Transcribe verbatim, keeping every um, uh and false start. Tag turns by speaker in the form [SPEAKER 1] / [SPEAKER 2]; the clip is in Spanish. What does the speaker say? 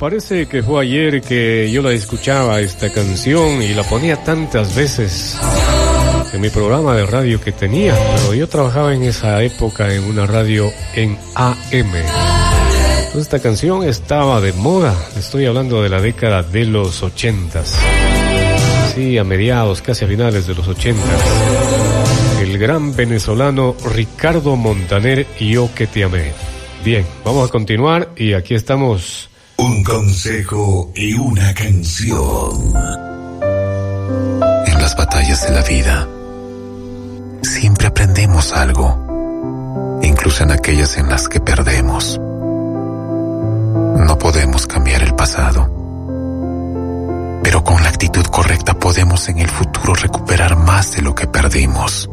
[SPEAKER 1] parece que fue ayer que yo la escuchaba esta canción y la ponía tantas veces en mi programa de radio que tenía, pero yo trabajaba en esa época en una radio en A M. Entonces esta canción estaba de moda, estoy hablando de la década de los ochentas. Sí, a mediados, casi a finales de los ochentas. El gran venezolano Ricardo Montaner, Yo que te amé. Bien, vamos a continuar y aquí estamos.
[SPEAKER 2] Un consejo y una canción.
[SPEAKER 3] En las batallas de la vida siempre aprendemos algo, incluso en aquellas en las que perdemos. No podemos cambiar el pasado, pero con la actitud correcta podemos en el futuro recuperar más de lo que perdimos.